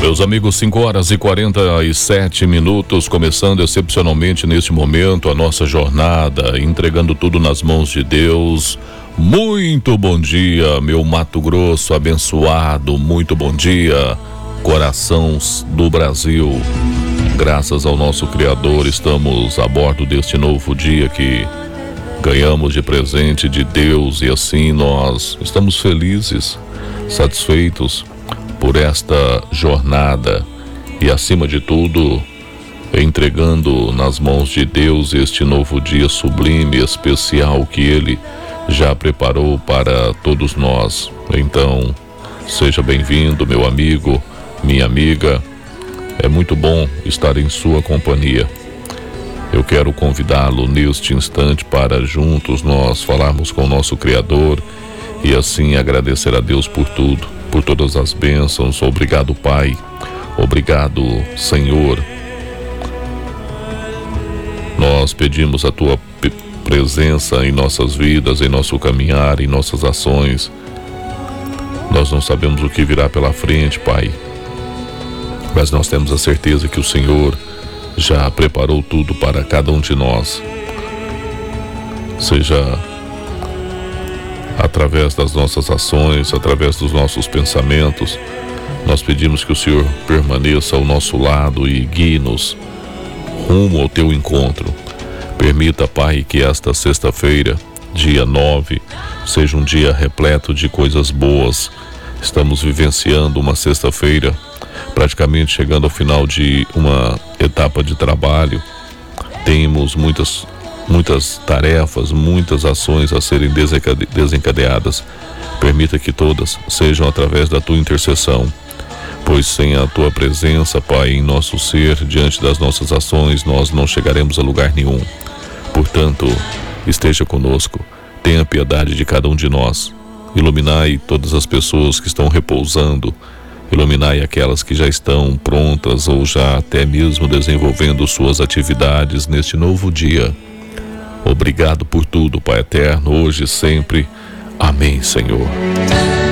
Meus amigos, 5h47, começando excepcionalmente neste momento a nossa jornada, entregando tudo nas mãos de Deus. Muito bom dia, meu Mato Grosso abençoado, muito bom dia, corações do Brasil. Graças ao nosso Criador, estamos a bordo deste novo dia que ganhamos de presente de Deus, e assim nós estamos felizes, satisfeitos por esta jornada e, acima de tudo, entregando nas mãos de Deus este novo dia sublime, especial que Ele já preparou para todos nós. Então, seja bem-vindo, meu amigo, minha amiga. É muito bom estar em sua companhia. Eu quero convidá-lo neste instante para juntos nós falarmos com o nosso Criador e assim agradecer a Deus por tudo, por todas as bênçãos. Obrigado, Pai. Obrigado, Senhor. Nós pedimos a Tua presença em nossas vidas, em nosso caminhar, em nossas ações. Nós não sabemos o que virá pela frente, Pai, mas nós temos a certeza que o Senhor já preparou tudo para cada um de nós. Seja através das nossas ações, através dos nossos pensamentos, nós pedimos que o Senhor permaneça ao nosso lado e guie-nos rumo ao Teu encontro. Permita, Pai, que esta sexta-feira, dia 9, seja um dia repleto de coisas boas. Estamos vivenciando uma sexta-feira, praticamente chegando ao final de uma etapa de trabalho. Temos muitas tarefas, muitas ações a serem desencadeadas. Permita que todas sejam através da Tua intercessão, pois sem a Tua presença, Pai, em nosso ser, diante das nossas ações, nós não chegaremos a lugar nenhum. Portanto, esteja conosco, tenha piedade de cada um de nós. Iluminai todas as pessoas que estão repousando, iluminai aquelas que já estão prontas ou já até mesmo desenvolvendo suas atividades neste novo dia. Obrigado por tudo, Pai eterno, hoje e sempre. Amém, Senhor.